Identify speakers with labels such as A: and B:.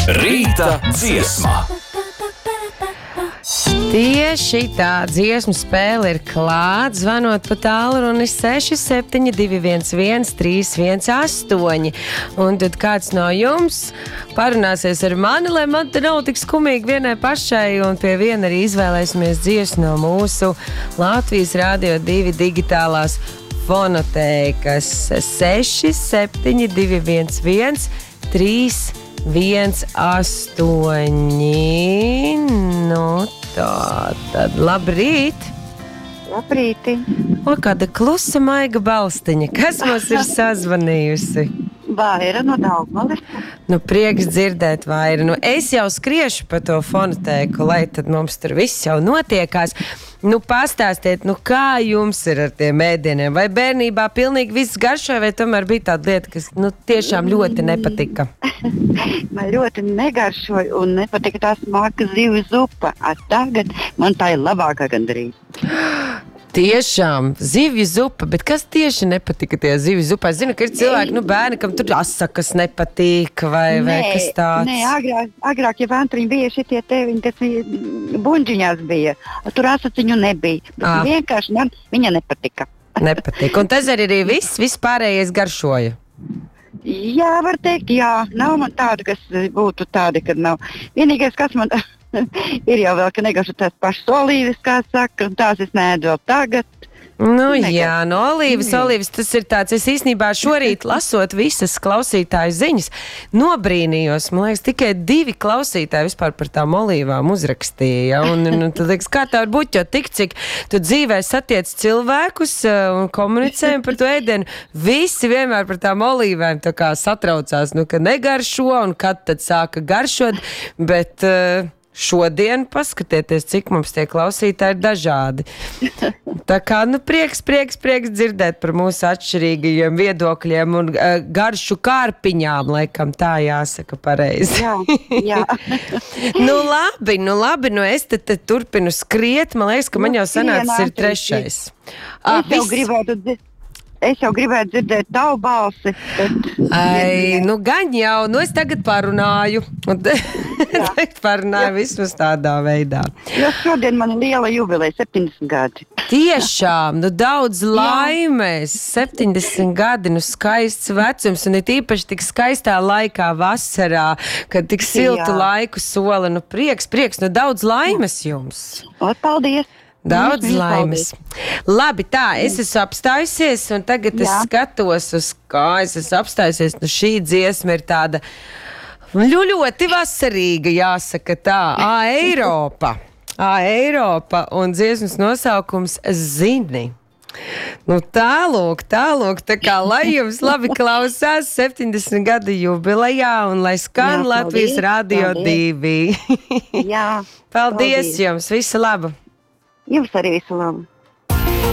A: Rīta dziesma.
B: Tieši tā dziesmu spēle ir klāt, zvanot pa tālruni 6721 318. Un tad kāds no jums parunāsies ar mani, lai man te nav tik skumīgi vienai pašai, un pie viena arī izvēlēsimies dziesmu no mūsu Latvijas Rādio 2 digitālās fonotēkas 6721 318. Nu, tā tad labrīt!
C: Labrīti!
B: O, kāda klusa maiga balstiņa. Kas mums ir sazvanījusi?
C: Vaira no Daugavas.
B: Nu, prieks dzirdēt, Vaira. Nu, es jau skriešu pa to fonotēku, lai tad mums tur viss jau notiekās. Nu, pastāstiet, nu, kā jums ir ar tiem ēdieniem? Vai bērnībā pilnīgi viss garšoja, vai tomēr bija tāda lieta, kas, nu, tiešām ļoti nepatika?
C: Man ļoti negaršoja un nepatika tā smaka zivju zupa. Tagad man tā ir labākā gandrīz.
B: Tiešām, zivju zupa, bet kas tieši nepatika tie zivju zupā? Es zinu, ka ir cilvēki, nu, bērni, kam tur asakas nepatīk vai kas tāds.
C: Nē, agrāk, ja vantriņi bija šitie teviņi, kas buņģiņās bija, tur asaciņu nebija. Vienkārši man viņa nepatika.
B: Nepatika. Un tas arī viss pārējais garšoja?
C: Jā, var teikt, jā. Nav man tāda, kas būtu tāda, kad nav. Vienīgais, kas man... ir jau vēl, ka negaršo tās pašas olīves, kā saka, un tās es neēdu vēl tagad.
B: Nu jā, no olīves, tas ir tāds, es īstenībā šorīt lasot visas klausītāju ziņas, nobrīnījos, man liekas, tikai 2 klausītāji vispār par tām olīvām uzrakstīja, un tad liekas, kā tā var būt, jo tik cik tu dzīvē satiec cilvēkus un komunicējam par to ēdienu, visi vienmēr par tām olīvēm tā kā satraucās, nu, ka negaršo, un kad tad sāka garšot, bet... Šodien paskatieties, cik mums tie klausītāji ir dažādi. Tā kā, nu, prieks dzirdēt par mūsu atšķirīgajiem viedokļiem un garšu kārpiņām, laikam tā jāsaka pareizi.
C: Jā.
B: Nu labi, es te turpinu skriet, man liekas, ka man jau sanācis ir 3.
C: Es jau gribētu dzirdēt tavu balsi.
B: Nu gan jau, nu es tagad parunāju. Tagad parunāju vismaz tādā veidā.
C: Jo šodien man ir liela jubileja, 70 gadi.
B: Tiešām, nu daudz laimes, 70 gadi, nu skaists vecums, un ir īpaši tik skaistā laikā vasarā, kad tik siltu laiku sola, nu prieks, nu daudz laimes jums.
C: Paldies!
B: Daudz laimes. Labi, tā, es esmu apstājusies, un tagad es skatos uz kā es esmu apstājusies. Nu, šī dziesma ir tāda ļoti vasarīga, jāsaka tā. Eiropa, un dziesmas nosaukums Zini. Nu, tālūk, tā kā lai jums labi klausās 70 gadu jubilejā, un lai skan Latvijas Rādio 2.
C: Jā.
B: Paldies jums, visu labu!
C: Jums arī visu labu!